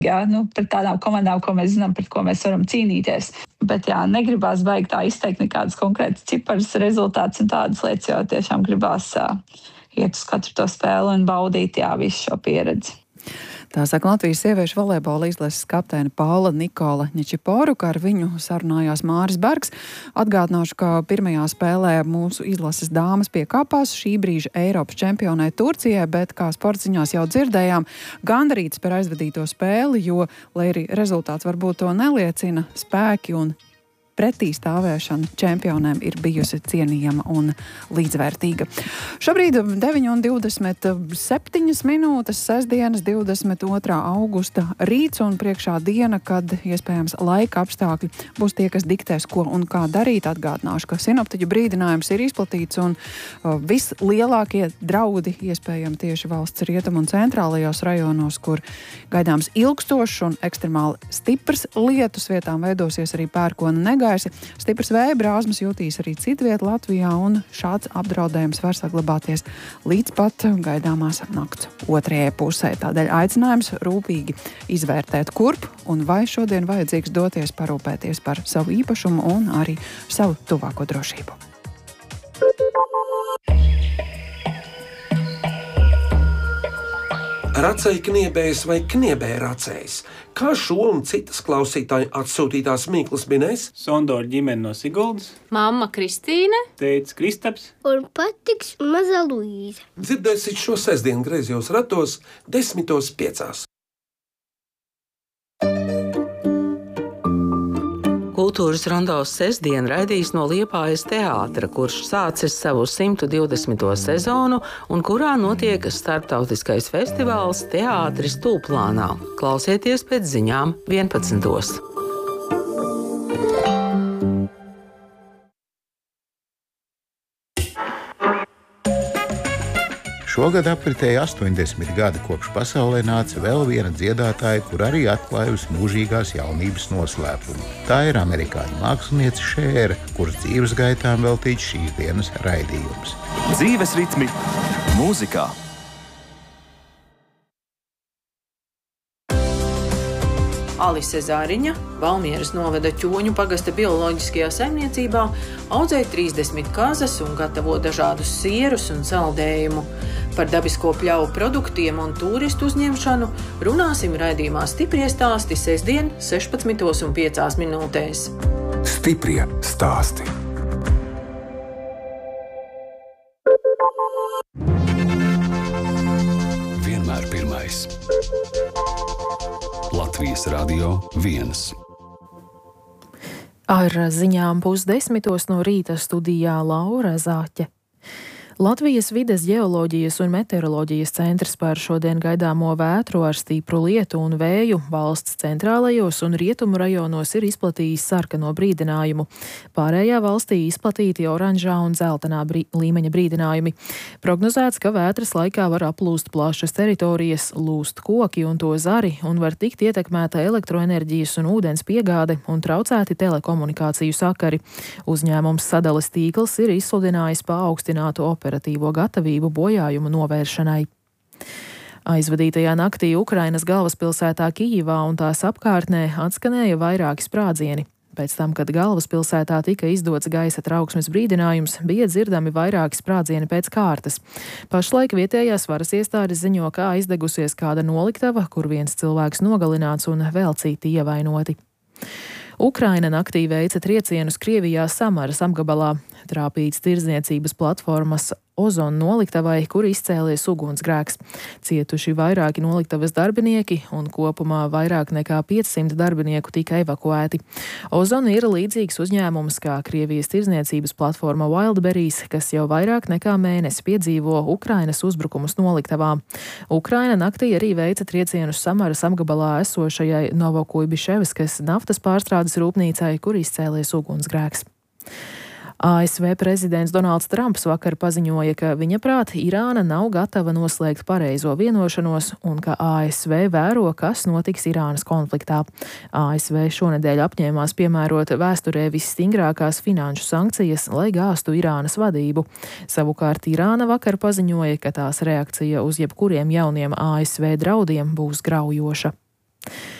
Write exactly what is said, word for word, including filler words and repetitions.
Jā, nu, pret tādām komandām, ko mēs zinām, pret ko mēs varam cīnīties. Bet jā, negribās baigi tā izteikt nekādas konkrētas ciparas, rezultātus un tādas lietas, jo tiešām gribās uh, iet uz katru to spēli un baudīt jā, visu šo pieredzi. Tā saka Latvijas sieviešu volejbola izlases kapteine Paula Nikola Ņečiporu, kā ar viņu sarunājās Māris Bergs. Atgādināšu, ka pirmajā spēlē mūsu izlases dāmas piekāpās šī brīža Eiropas čempionē Turcijai, bet, kā sportziņās jau dzirdējām, gandarītas par aizvadīto spēli, jo, lai arī rezultāts varbūt to neliecina, spēki un pretī stāvēšana čempionēm ir bijusi cienījama un līdzvērtīga. Šobrīd deviņi un divdesmit septiņas minūtes, sestdienas divdesmit otrā augusta rīts un priekšā diena, kad iespējams laika apstākļi būs tie, kas diktēs, ko un kā darīt. Atgādināšu, ka sinoptiķu brīdinājums ir izplatīts un uh, vislielākie draudi iespējami tieši valsts rietumu un centrālajos rajonos, kur gaidāms ilgstošs un ekstremāli stiprs lietus, vietām veidosies arī pērkona negaisa. Stiprs vēja brāzmas jutīs arī citviet Latvijā, un šāds apdraudējums var saglabāties līdz pat gaidāmās nakts otrajai pusē. Tādēļ aicinājums rūpīgi izvērtēt, kurp un vai šodien vajadzīgs doties parūpēties par savu īpašumu un arī savu tuvāko drošību. Racei kniebējs vai kniebēja racējs? Kā šo un citas klausītāju atsūtītās mīklas minēs? Sondora ģimene no Siguldas, mamma Kristīne, tētis Kristaps un patiks maza Luīza. Dzirdēsit šo sestdienu griezos ratos desmitos piecās. Kultūras rondos sestdien raidīs no Liepājas teātra, kurš sācis savu simt divdesmito sezonu un kurā notiek starptautiskais festivāls Teātris Tūplānā. Klausieties pēc ziņām vienpadsmitos. Šogad apritēja astoņdesmit gadi, kopš pasaulē nāca vēl viena dziedātāja, kur arī atklājusi mūžīgās jaunības noslēpumu. Tā ir amerikāņu mākslinieca Šēra, kuras dzīves gaitām veltīts šīs dienas raidījums. Dzīves ritmi mūzikā. Alise Zāriņa, Valmieras novada Ķoņu pagasta bioloģiskajā saimniecībā, audzē trīsdesmit kazas un gatavo dažādus sierus un saldējumu. Par dabisko pļauju produktiem un turistu uzņemšanu runāsim raidījumā Stiprie stāsti sestdien sešpadsmitos un piecās minūtēs. Stiprie stāsti. Vienmēr pirmais. Latvijas Radio viens. Ar ziņām pusdesmitos no rīta studijā Laura Zāķe. Latvijas vides ģeoloģijas un meteoroloģijas centrs par šodien gaidāmo vētru ar stipru lietu un vēju valsts centrālajos un rietumu rajonos ir izplatījis sarkano brīdinājumu. Pārējā valstī izplatīti oranžā un zeltainā brī, līmeņa brīdinājumi. Prognozēts, ka vētras laikā var aplūst plašas teritorijas, lūst koki un to zari, un var tikt ietekmēta elektroenerģijas un ūdens piegāde un traucēti telekomunikāciju sakari. Uzņēmums Sadales tīkls ir izsludinājis paaugstinātu operāciju operatīvo gatavību bojājumu novēršanai. Aizvadītajā naktī Ukrainas galvaspilsētā Kijivā un tās apkārtnē atskanēja vairāki sprādzieni. Pēc tam, kad galvaspilsētā tika izdots gaisa trauksmes brīdinājums, bija dzirdami vairāki sprādzieni pēc kārtas. Pašlaik vietējās varas iestādes ziņo, kā aizdegusies kāda noliktava, kur viens cilvēks nogalināts un vēl citi ievainoti. Ukraina naktī veica triecienus Krievijā Samaras apgabalā. Trāpīts tirdzniecības platformas Ozon noliktavai, kur izcēlies ugunsgrēks. Cietuši vairāki noliktavas darbinieki un kopumā vairāk nekā piecsimt darbinieku tika evakuēti. Ozon ir līdzīgs uzņēmums kā Krievijas tirdzniecības platforma Wildberries, kas jau vairāk nekā mēnesi piedzīvo Ukrainas uzbrukumus noliktavā. Ukraina naktī arī veica triecienus Samaras apgabalā esošajai Novokuibiševskas naftas pārstrādes rūpnīcai, kur izcēlies ugunsgrēks. A S V prezidents Donalds Trumps vakar paziņoja, ka viņa prāt Irāna nav gatava noslēgt pareizo vienošanos un ka A S V vēro, kas notiks Irānas konfliktā. A S V šonedēļ apņēmās piemērot vēsturē visstingrākās finanšu sankcijas, lai gāstu Irānas vadību. Savukārt Irāna vakar paziņoja, ka tās reakcija uz jebkuriem jauniem A S V draudiem būs graujoša.